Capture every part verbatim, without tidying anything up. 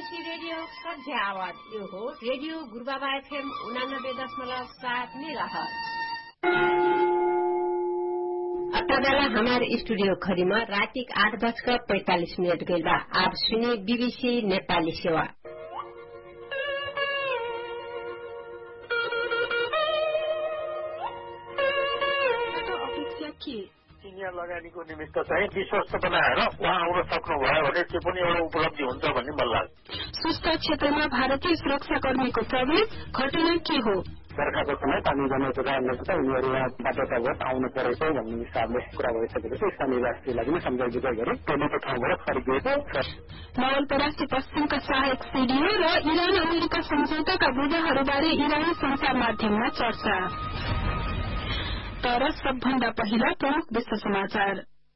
BBC radio सध्या आवाज यो हो रेडियो गुरुबाबा एफएम उनानब्बे दशमलव सात मेगाहर्ट्ज। अगला बेला हमारे स्टूडियो खड़ी में रातिक आठ बजकर पैंतालीस मिनट गई बा। आप सुनिए बीबीसी नेपाली सेवा। सिनियर लगानीको निमित्त चाहिँ विश्वस्त बनाएर उहाँ आउन सक्नुभयो भने त्यो पनि एउटा उपलब्धि हुन्छ भन्ने मलाई लाग्छ। सूचना क्षेत्रमा भारतीय सुरक्षाकर्मीको प्रवेश घटना के हो? बर्खाको समय पानी जमेको कारणले चाहिँ उनीहरू यहाँ बाध्यतावश आउनु परेको भन्ने हिसाबले कुरा भइसकेपछि स्थानीय राष्ट्रियलाई पनि सम्झाइ बुझाइ गरी टोलीको ठाउँबाट फर्किएको छ। नवलपरासी पश्चिमका सहायक सीडीओ र इरान अमेरिका सम्झौताका बुँदाहरूबारे इरानी संचार माध्यममा चर्चा। तर सबभन्दा पहिला प्रमुख विश्व समाचार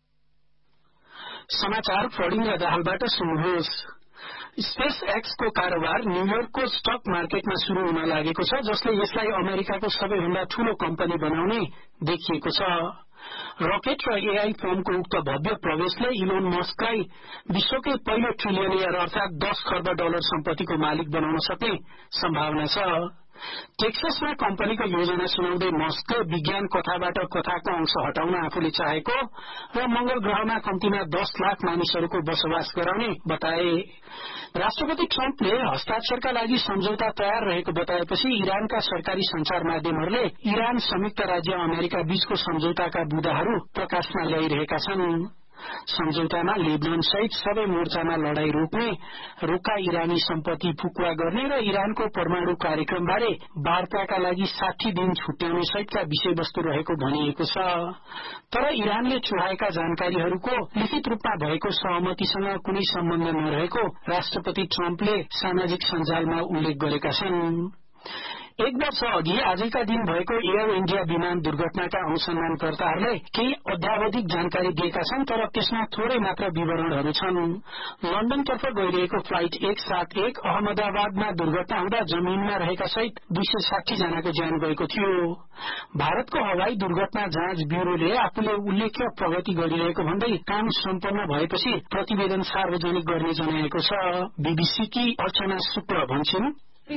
समाचार फर्डिङ र दाहालबाट सुन्नुहोस्। स्पेस एक्सको कारोबार न्यूयोर्कको स्टक मार्केटमा शुरू हुन लागेको छ, जसले यसलाई अमेरिकाको सबैभन्दा ठूलो कम्पनी बनाउने देखिएको छ। रकेट र एआई फर्मको उक्त भव्य प्रवेशले इलोन मस्कलाई विश्वकै पहिलो ट्रिलियनियर अर्थात दस खर्ब डलर सम्पत्तिको मालिक बनाउन सक्ने सम्भावना छ। टेक्सासमा कम्पनीको योजना सुनाउँदै मस्कले विज्ञान कथाबाट कथाको अंश हटाउन आफूले चाहेको र मंगल ग्रहमा कम्तीमा दस लाख मानिसहरूको बसोबास गराउने बताए। राष्ट्रपति ट्रम्पले हस्ताक्षरका लागि सम्झौता तयार रहेको बताएपछि इरानका सरकारी संचार माध्यमहरूले इरान संयुक्त राज्य अमेरिका बीचको सम्झौताका बुँदाहरू प्रकाशमा ल्याइरहेका छन्। सम्झौतामा लेबनान सहित सबै मोर्चामा लडाई रोक्ने, रोका इरानी सम्पत्ति फुकुवा गर्ने र इरानको परमाणु कार्यक्रमबारे वार्ताका लागि साठी दिन छुट्याउने सहितका विषयवस्तु रहेको भनिएको छ। तर इरानले चुहाएका जानकारीहरूको लिखित रूपमा भएको सहमतिसँग कुनै सम्बन्ध नरहेको राष्ट्रपति ट्रम्पले सामाजिक सञ्जालमा उल्लेख गरेका छन्। एक वर्ष अघि आजका दिन भएको एयर इण्डिया विमान दुर्घटनाका अनुसन्धानकर्ताहरूले केही अद्यावधिक जानकारी दिएका छन्, तर त्यसमा थोरै मात्र विवरणहरू छन्। लन्डनतर्फ गइरहेको फ्लाइट एक सात एक अहमदाबादमा दुर्घटना हुँदा जमिनमा रहेका सहित दुई सय साठी जनाको ज्यान गएको थियो। भारतको हवाई दुर्घटना जाँच ब्यूरोले आफूले उल्लेख्य प्रगति गरिरहेको भन्दै काम सम्पन्न भएपछि प्रतिवेदन सार्वजनिक गर्ने जनाएको छ। बीबीसीकी अर्चना शुक्ल भन्छन्,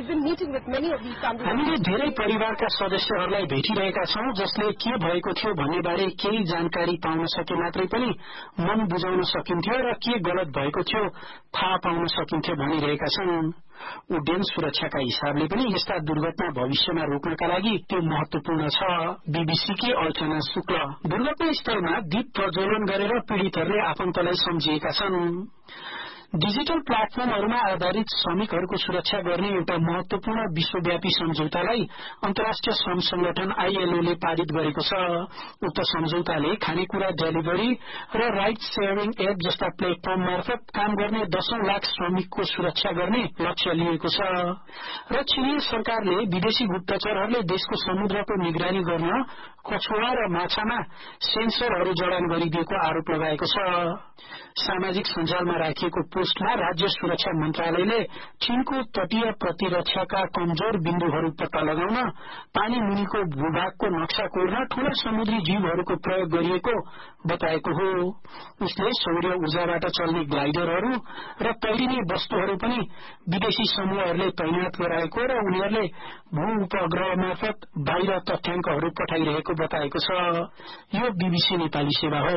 हामीले धेरै परिवारका सदस्यहरूलाई भेटिरहेका छौं, जसले के भएको थियो भन्नेबारे केही जानकारी पाउन सके मात्रै पनि मन बुझाउन सकिन्थ्यो र के गलत भएको थियो थाहा पाउन सकिन्थ्यो भनिरहेका छन्। उड्डयन सुरक्षाका हिसाबले पनि यस्ता दुर्घटना भविष्यमा रोक्नका लागि त्यो महत्वपूर्ण छ। बीबीसीकी अर्चना शुक्ल। दुर्घटना स्थलमा दीप प्रज्वलन गरेर पीड़ितहरूले आफन्तलाई सम्झिएका छन्। डिजिटल प्लेटफर्महरूमा आधारित श्रमिकहरूको सुरक्षा गर्ने एउटा महत्वपूर्ण विश्वव्यापी सम्झौतालाई अन्तर्राष्ट्रिय श्रम संगठन आईएलओले पारित गरेको छ। उक्त सम्झौताले खानेकुरा डेलिभरी र राइड शेयरिङ एप जस्ता प्लेटफर्म मार्फत काम गर्ने दशौं लाख श्रमिकको सुरक्षा गर्ने लक्ष्य लिएको छ। र चीनी सरकारले विदेशी गुप्तचरहरूले देशको समुद्रको निगरानी गर्न कछुवा र माछामा सेन्सरहरू जडान गरिदिएको आरोप लगाएको छ। सामाजिक सञ्जालमा राखिएको पोस्टमा राज्य सुरक्षा मन्त्रालयले चीनको तटीय प्रतिरक्षाका कमजोर बिन्दुहरू पत्ता लगाउन, पानी मुनिको भूभागको नक्सा कोर्न ठूला समुद्री जीवहरूको प्रयोग गरिएको बताएको हो। उसले सौर्य ऊर्जाबाट चल्ने ग्लाइडरहरू र तैरिने वस्तुहरू पनि विदेशी समूहहरूले तैनात गराएको र उनीहरूले भू उपग्रह मार्फत बाहिर तथ्याङ्कहरू पठाइरहेको बताएको छ। यो बीबीसी नेपाली सेवा हो।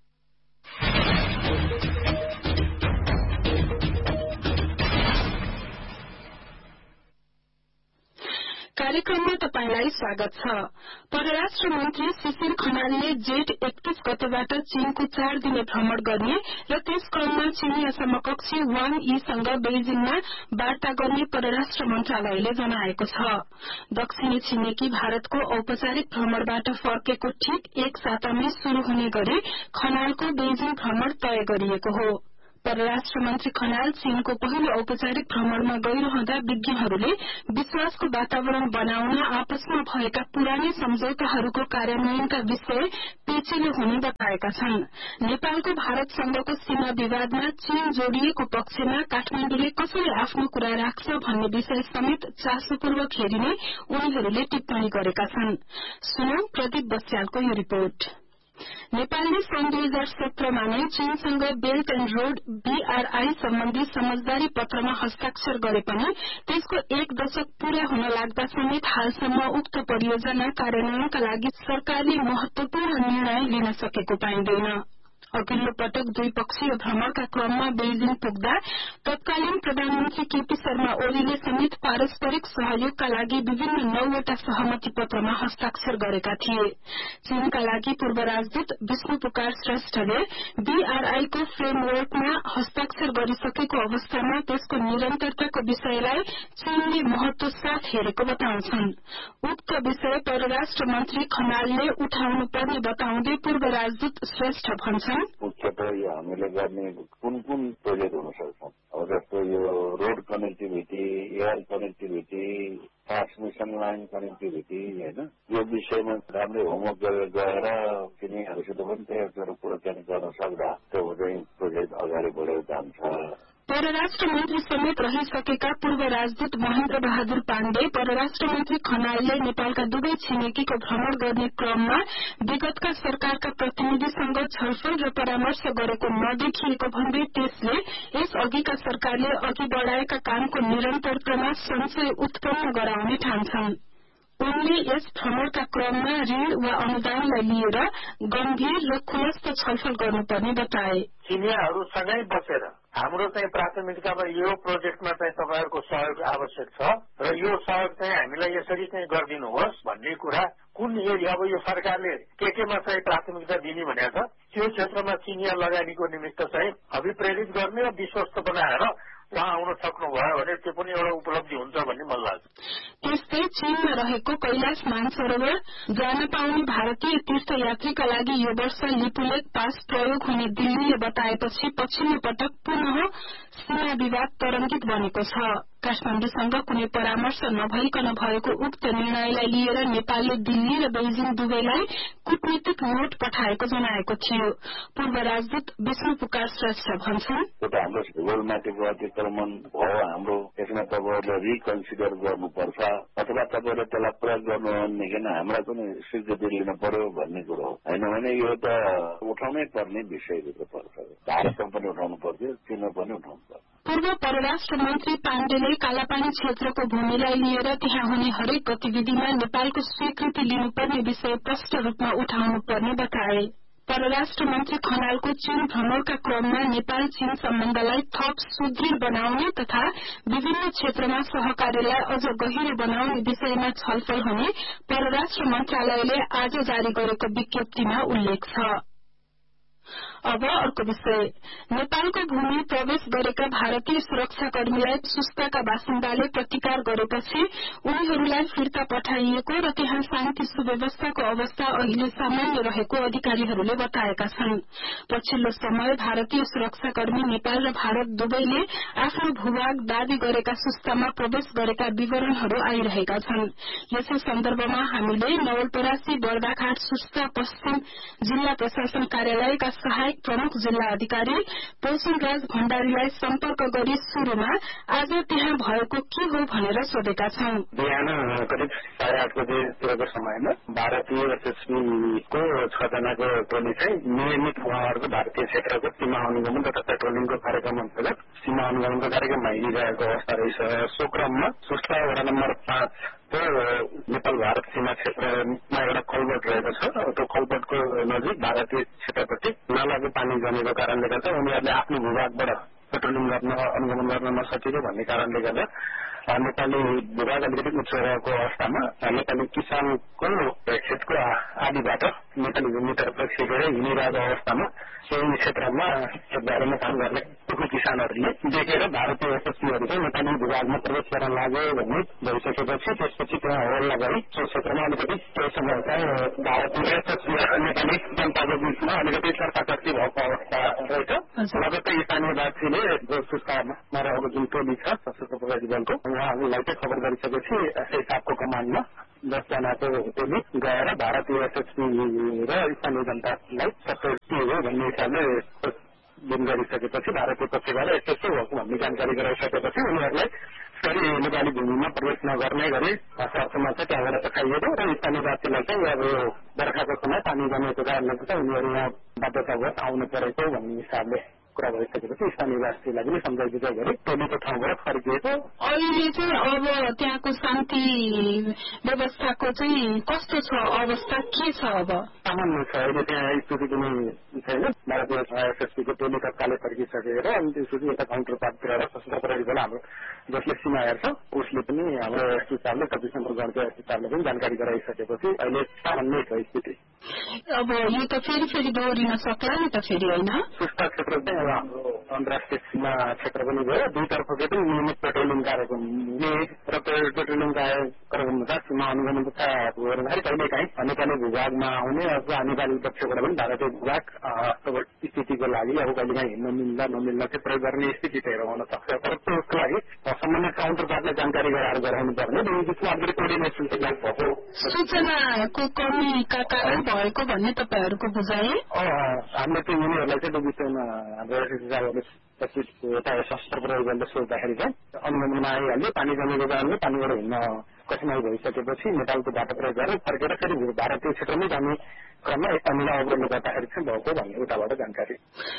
कार्यक्रममा तपाईंलाई स्वागत छ। परराष्ट्र मन्त्री सुशील खनालले जेठ एकतीस गतेबाट चीनको चार दिने भ्रमण गर्ने र त्यस क्रममा चीनी समकक्षी वाङ यीसँग बेइजिङमा वार्ता गर्ने परराष्ट्र मन्त्रालयले जनाएको छ। दक्षिणी छिमेकी भारतको औपचारिक भ्रमणबाट फर्केको ठिक एक सातामै शुरू हुने गरी खनालको बेइजिङ भ्रमण तय गरिएको हो। परराष्ट्र मन्त्री खनाल चीनको पहिलो औपचारिक भ्रमणमा गइरहँदा विज्ञहरूले विश्वासको वातावरण बनाउन आपसमा भएका पुरानै सम्झौताहरूको कार्यान्वयनका विषय पेचिलो हुने बताएका छन्। नेपालको भारतसँगको सीमा विवादमा चीन जोडिएको पक्षमा काठमाडौँले कसरी आफ्नो कुरा राख्छ भन्ने विषय समेत चासोपूर्वक हेरिने उनीहरूले टिप्पणी गरेका छन्। सुनौ प्रदीप बस्यालको यो रिपोर्ट। नेपालले सन् दुई हजार सत्रमा नै चीनसँग बेल्ट एण्ड रोड बीआरआई सम्बन्धी समझदारी पत्रमा हस्ताक्षर गरे पनि त्यसको एक दशक पूरा हुन लाग्दा समेत हालसम्म उक्त परियोजना कार्यान्वयनका लागि सरकारले महत्वपूर्ण निर्णय लिन सकेको पाइँदैन। अघिल्लो पटक द्विपक्षीय भ्रमणका क्रममा बेइजिङ पुग्दा तत्कालीन प्रधानमन्त्री केपी शर्मा ओलीले समेत पारस्परिक सहयोगका लागि विभिन्न नौवटा सहमति पत्रमा हस्ताक्षर गरेका थिए। चीनका लागि पूर्व राजदूत विष्णु पुकार श्रेष्ठले बीआरआईको फ्रेमवर्कमा हस्ताक्षर गरिसकेको अवस्थामा त्यसको निरन्तरताको विषयलाई चीनले महत्व साथ हेरेको बताउँछन्। उक्त विषय परराष्ट्र मन्त्री खनालले उठाउनु पर्ने बताउँदै पूर्व राजदूत श्रेष्ठ भन्छन्, मुख्यतः यो हामीले गर्ने कुन कुन प्रोजेक्ट हुन सक्छन्। अब जस्तो यो road connectivity, air connectivity, transmission line connectivity होइन, यो विषयमा राम्रै होमवर्क गरेर गएर तिनीहरूसित पनि त्यही कुराकानी गर्न सक्दा त्यो चाहिँ प्रोजेक्ट अगाडि बढेर जान्छ। परराष्ट्र मन्त्री समेत रहिसकेका पूर्व राजदूत महेन्द्र बहादुर पाण्डे परराष्ट्र मन्त्री खनालले नेपालका दुवै छिमेकीको भ्रमण गर्ने क्रममा विगतका सरकारका प्रतिनिधिसँग छलफल र परामर्श गरेको नदेखिएको भन्दै त्यसले यस अघिका सरकारले अघि बढ़ाएका कामको निरन्तरतामा संशय उत्पन्न गराउने ठान्छन्। उनले यस भ्रमणका क्रममा ऋण वा अनुदानलाई लिएर गम्भीर र खुलस्त छलफल गर्नुपर्ने बताए। चिनियाहरूसँगै बसेर हाम्रो चाहिँ प्राथमिकतामा यो प्रोजेक्टमा चाहिँ तपाईँहरूको सहयोग आवश्यक छ र यो सहयोग चाहिँ हामीलाई यसरी चाहिँ गरिदिनुहोस् भन्ने कुरा कुन एरिया, अब यो सरकारले के केमा चाहिँ प्राथमिकता दिने भनेको छ त्यो क्षेत्रमा चिनिया लगानीको निमित्त चाहिँ अभिप्रेरित गर्ने र विश्वस्त बनाएर उहाँ आउन सक्नुभयो भने त्यो पनि एउटा उपलब्धि हुन्छ भन्ने मलाई लाग्छ। त्यस्तै चीनमा रहेको कैलाश मानसरोवर जान पाउने भारतीय तीर्थयात्रीका लागि यो वर्ष लिपुलेख पास प्रयोग हुने दिल्लीले बताएपछि पछिल्लो पटक पुनः सीमा विवाद तरंगित बनेको छ। काठमाडौँसँग कुनै परामर्श नभइकन भएको उक्त निर्णयलाई लिएर नेपालले दिल्ली र बेइजिङ दुवैलाई कूटनीतिक नोट पठाएको जनाएको थियो। पूर्व राजदूत विष्णु पुकार श्रेष्ठ भन्छन्, हाम्रो गोलमाटीको अतिक्रमण भयो, हाम्रो यसमा तपाईँहरूले रिकन्सिडर गर्नुपर्छ अथवा तपाईँहरूले त्यसलाई प्रयोग गर्नु भनेदेखि हामीलाई पनि स्वीकृति लिनु पर्यो भन्ने कुरो हो। होइन भने यो त उठाउनै पर्ने विषयभित्र पर्छ। भारतमा पनि उठाउनु पर्थ्यो, चीनमा पनि उठाउनु पर्छ। पूर्व परराष्ट्र मन्त्री पाण्डेले कालापानी क्षेत्रको भूमिलाई लिएर त्यहाँ हुने हरेक गतिविधिमा नेपालको स्वीकृति लिनुपर्ने विषय प्रष्ट रूपमा उठाउनु पर्ने बताए। परराष्ट्र मन्त्री खनालको चीन भ्रमणका क्रममा नेपाल चीन सम्बन्धलाई थप सुदृढ़ बनाउने तथा विभिन्न क्षेत्रमा सहकार्यलाई अझ गहिरो बनाउने विषयमा छलफल हुने परराष्ट्र मन्त्रालयले आज जारी गरेको विज्ञप्तिमा उल्लेख छ। अब अर्को विषय, नेपालको भूमि प्रवेश गरेका भारतीय सुरक्षाकर्मीलाई सुस्ताका बासिन्दाले प्रतिकार गरेपछि उनीहरूलाई फिर्ता पठाइएको र त्यहाँ शान्ति सुव्यवस्थाको अवस्था अहिले सामान्य रहेको अधिकारीहरूले बताएका छन्। पछिल्लो समय भारतीय सुरक्षाकर्मी नेपाल र भारत दुवैले आफ्नो भूभाग दावी गरेका सुस्तामा प्रवेश गरेका विवरणहरू आइरहेका छन्। यसै सन्दर्भमा हामीले नवलपरासी बर्दाघाट सुस्ता पश्चिम जिल्ला प्रशासन कार्यालयका सहायक प्रमुख जिल्ला अधिकारी पोषणराज भण्डारीलाई सम्पर्क गरी शुरूमा आज त्यहाँ भएको के हो भनेर सोधेका छौं। बिहान करिब साढे आठ बजेतिरको समयमा भारतीय एसएसबीको छजनाको टोली चाहिँ नियमित उहाँहरूको भारतीय क्षेत्रको सीमा अनुगमन तथा पेट्रोलिङको कार्यक्रम अन्तर्गत सीमा अनुगमनको कार्यक्रममा हिँडिरहेको अवस्था रहेछ। सो क्रममा सुस्ता वडा नम्बर पाँच नेपाल भारत सीमा क्षेत्रमा एउटा कलबट रहेको छ। त्यो कलबटको नजिक भारतीय क्षेत्रप्रति नालाको पानी जमेको कारणले गर्दा उनीहरूले आफ्नो भूभागबाट पेट्रोलिङ गर्न अनुगमन गर्न नसकेको भन्ने कारणले गर्दा नेपाली भूभाग अलिकति उच्च रहेको अवस्थामा नेपाली किसानको खेतको आदिबाट नेपाली भूमितर्फ छेकेर हिँडिरहेको अवस्थामा सोही क्षेत्रमा खेतबारीमा काम गर्ने टुकु किसानहरूले देखेर भारतीय एसएससीहरू चाहिँ नेपाली भूभागमा प्रवेश गर्न लाग्यो भन्ने भइसकेपछि त्यसपछि त्यहाँ हल्ला गरी त्यो क्षेत्रमा अलिकति त्यो समय चाहिँ भारतीय एसएससी नेपाली जनताको बीचमा अलिकति सर्काकर्ती भएको अवस्था रहेछ। लगत्तै स्थानीयवासीले जो सुस्तामा रहेको जुन टोली छ सशस्त्र प्रहरी बलको उहाँहरूलाई चाहिँ खबर गरिसकेपछि एसआइएफको कमान्डमा दसजनाको टोली गएर भारतीय एसएसपी र स्थानीय जनतालाई सबै के हो भन्ने हिसाबले दिन गरिसकेपछि भारतीय पक्षबाट यस्तो यस्तो भएको भन्ने जानकारी गराइसकेपछि उनीहरूलाई फेरि नेपाली भूमिमा प्रवेश नगर्ने गरी शर्तमा चाहिँ त्यहाँबाट चखाइएको र स्थानीय वासीलाई चाहिँ अब बर्खाको समय पानी जमेको कारणले चाहिँ उनीहरू यहाँ बाध्यतावश आउनु परेको भन्ने हिसाबले कुरा भइसकेपछि स्थानीय वासीलाई पनि सम्झाइ बुझाइ गरी टोलीको ठाउँबाट फर्किएको। अहिले चाहिँ अब त्यहाँको शान्ति व्यवस्थाको चाहिँ कस्तो छ, अवस्था के छ? अब सामान्य छ, अहिले त्यहाँ स्थिति कुनै छैन। भारतीय एसएसपीको टोली तत्कालै फर्किसकेर अनि त्यसपछि यता काउन्टर पार्टतिर सशस्त्र प्रहरी बल हाम्रो जसले सीमा हेर्छ उसले पनि हाम्रो एसपी साहबले चौबिस नम्बर गणको एसपी साहबले पनि जानकारी गराइसकेपछि अहिले सामान्य छ स्थिति। अब यो त फेरि फेरि दोहोरिन सक्ला नि त फेरि, होइन? सुस्ता क्षेत्र चाहिँ अब हाम्रो अन्तर्राष्ट्रिय सीमा क्षेत्र पनि भयो, दुईतर्फको पनि नियमित पेट्रोलिङ कार्यक्रम हुने र पेट्रोलिङ कार्यक्रम हुँदा सीमा अनुगमन तथा हेर्दाखेरि कहिलेकाहीँ नेपाली भूभागमा आउने अथवा नेपाली पक्षबाट पनि भारतीय भूभाग स्थितिको लागि अब कहिलेकाहीँ हिँड्न मिल्दा नमिल्दा चाहिँ प्रयोग गर्ने स्थिति चाहिँ हुन सक्छ। तर त्यसको लागि सम्बन्धित काउन्टर पार्टलाई जानकारी गराएर गराउनु पर्ने बिचमा अलिकति कोर्डिनेसन चाहिँ भएको सूचनाको कमीका कारण भएको भन्ने तपाईँहरूको बुझाए? हामीले चाहिँ उनीहरूलाई चाहिँ त्यो विषयमा हाम्रो एसएसपी साहबहरूले पच्चिस यता सशस्त्र प्रहरी बलले सोद्धाखेरि चाहिँ अनुगमनमा आइहाल्यो। पानी जमेको कारणले पानीबाट हिँड्न कठिनाई भइसकेपछि नेपालको बाटो प्रयोग गरेर फर्केर फेरि भारतीय क्षेत्रमै जाने क्रममा यतानिर अवरोधले गर्दाखेरि चाहिँ भएको भन्ने उताबाट जानकारी।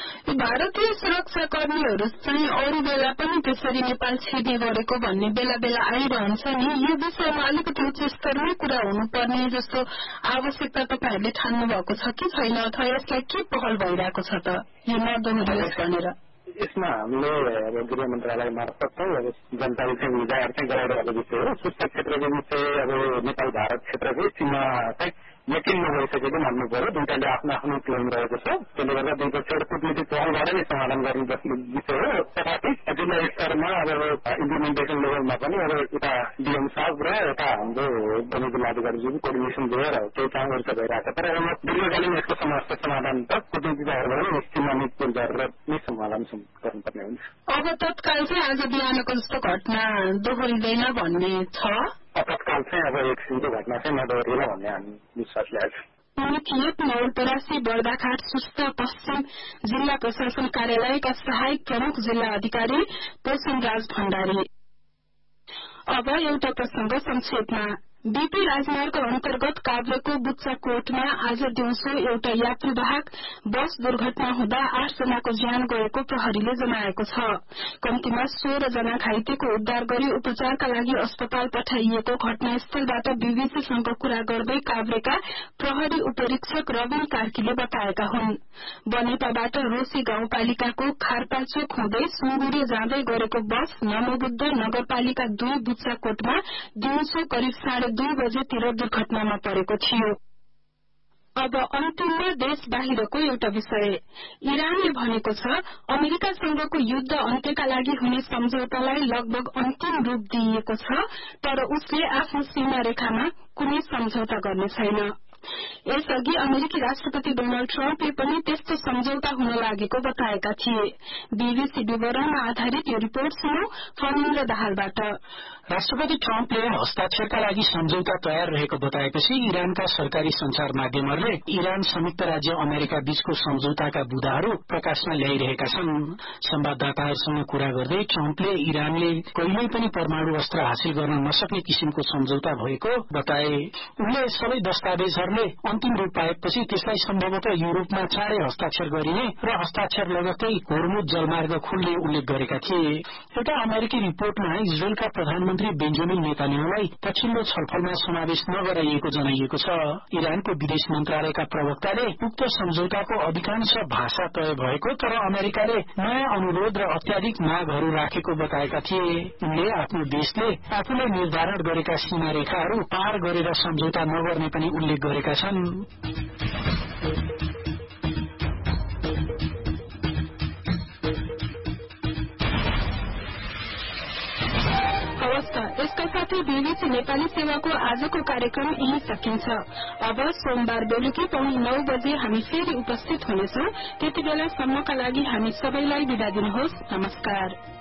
भारतीय सुरक्षाकर्मीहरू चाहिँ अरू बेला पनि त्यसरी नेपाल छिर्ने गरेको भन्ने बेला बेला आइरहन्छ नि, यो विषयमा अलिकति उच्च स्तरमै कुरा हुनुपर्ने जस्तो आवश्यकता तपाईँहरूले ठान्नु भएको छ कि छैन, अथवा यसलाई के पहल भइरहेको छ त यो नदोहोरियोस् भनेर? यसमा हामीले अब गृह मन्त्रालय मार्फत चाहिँ अब जानकारी चाहिँ जाहेर चाहिँ गराइरहेको विषय हो। सुस्ता क्षेत्रको विषय अब नेपाल भारत क्षेत्रकै सीमा चाहिँ यकिन नभइसकेको भन्नु पर्यो। दुईटाले आफ्नो आफ्नो क्लेम रहेको छ, त्यसले गर्दा दुई पक्षबाट कूटनीतिक पहलबाट नै समाधान गर्ने विषय हो। तथापि जिल्ला स्तरमा अब इम्प्लिमेन्टेसन लेभलमा पनि अब यता डिएम साहब र यता हाम्रो उपजिल्ला जिल्लाधिकारीज्यू कोर्डिनेसन लिएर केही कामहरू चाहिँ भइरहेको छ। तर अब दीर्घकालीन यसको समस्या समाधान त कूटनीतिकहरूबाट नै सीमानित गरेर नै समाधान गर्नुपर्ने हुन्छ। अब तत्काल चाहिँ आज बिहानको जस्तो घटना दोहोरिँदैन भन्ने छ? तत्काल चाहिँ अब एक सिनको घटना चाहिँ नदोहोरिएला भन्ने हामी विश्वास ल्याएको छ। मुख्यत नवलपरासी बर्दाघाट सुस्ता पश्चिम जिल्ला प्रशासन कार्यालयका सहायक प्रमुख जिल्ला अधिकारी पोषण राज भण्डारी। अब एउटा प्रसंग संक्षेपमा। बीपी राजमार्ग अन्तर्गत काभ्रेको बुच्चाकोटमा आज दिउँसो एउटा यात्रीवाहक बस दुर्घटना हुँदा आठ जनाको ज्यान गएको प्रहरीले जनाएको छ। कम्तीमा सोह्र जना घाइतेको उद्धार गरी उपचारका लागि अस्पताल पठाइएको घटनास्थलबाट बीबीसीसँग कुरा गर्दै काभ्रेका प्रहरी उपरीक्षक रविन कार्कीले बताएका हुन्। बनेपाबाट रोसी गाउँपालिकाको खारपाचोक हुँदै सुँगुरी जाँदै गरेको बस नमोबुद्ध नगरपालिका दुई बुच्चाकोटमा दिउँसो करिब साढे दुई बजेतिर दुर्घटनामा परेको थियो। अब अन्तिममा देश बाहिरको एउटा विषय। इरानले भनेको छ अमेरिकासँगको युद्ध अन्त्यका लागि हुने सम्झौतालाई लगभग अन्तिम रूप दिइएको छ, तर उसले आफ्नो सीमा रेखामा कुनै सम्झौता गर्ने छैन। यसअघि अमेरिकी राष्ट्रपति डोनाल्ड ट्रम्पले पनि त्यस्तो सम्झौता हुन लागेको बताएका थिए। बीबीसी विवरणमा आधारित यो रिपोर्ट सुनौ फर्मिन्द्र दाहालबाट। राष्ट्रपति ट्रम्पले हस्ताक्षरका लागि सम्झौता तयार रहेको बताएपछि इरानका सरकारी संचार माध्यमहरूले इरान संयुक्त राज्य अमेरिका बीचको सम्झौताका बुँदाहरू प्रकाशमा ल्याइरहेका छन्। संवाददाताहरूसँग कुरा गर्दै ट्रम्पले इरानले कहिल्यै पनि परमाणु अस्त्र हासिल गर्न नसक्ने किसिमको सम्झौता भएको बताए। उनले सबै दस्तावेजहरूले अन्तिम रूप पाएपछि त्यसलाई सम्भवतः युरोपमा चाँडै हस्ताक्षर गरिने र हस्ताक्षर लगत्तै होर्मुज जलमार्ग खुल्ने उल्लेख गरेका थिए। एउटा अमेरिकी रिपोर्टमा इजरायलका प्रधानमन्त्री बेन्जामिन नेतान्याहुलाई पछिल्लो छलफलमा समावेश नगराइएको जनाइएको छ। इरानको विदेश मन्त्रालयका प्रवक्ताले उक्त सम्झौताको अधिकांश भाषा तय भएको तर अमेरिकाले नयाँ अनुरोध र अत्याधिक मागहरू राखेको बताएका थिए। उनले आफ्नो देशले आफूलाई निर्धारण गरेका सीमा रेखाहरू पार गरेर सम्झौता नगर्ने पनि उल्लेख गरेका छन्। यसका साथै बीबीसी नेपाली सेवाको आजको कार्यक्रम यही सकिन्छ। अब सोमबार बेलुकी पौने नौ बजे हामी फेरि उपस्थित हुनेछौं। त्यति बेलासम्मका लागि हामी सबैलाई बिदा दिनुहोस्। नमस्कार।